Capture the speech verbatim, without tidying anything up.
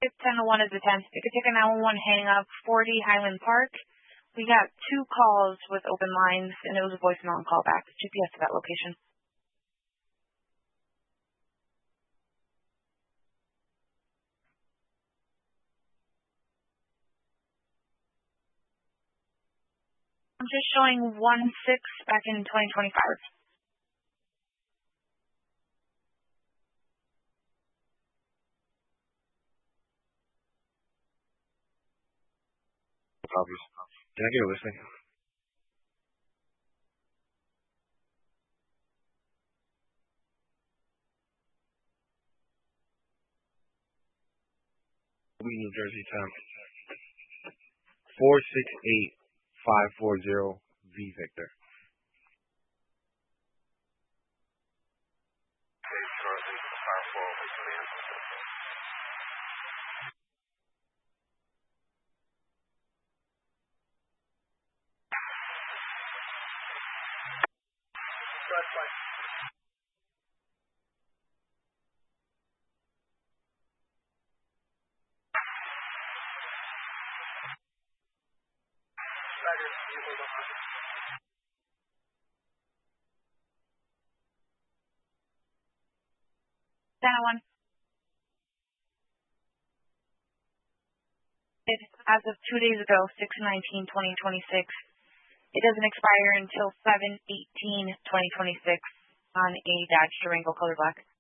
ten oh one is the tenth. You could take a nine one one hang up, forty Highland Park. We got two calls with open lines, and it was a voicemail and call back. G P S to that location. I'm just showing one six back in twenty twenty-five. Copies. Can I get a listing? New Jersey time. Four six eight five four zero V Victor. ten oh one. As of two days ago, six nineteen twenty twenty-six. It doesn't expire until seven eighteen twenty twenty-six on a Dodge Durango color black.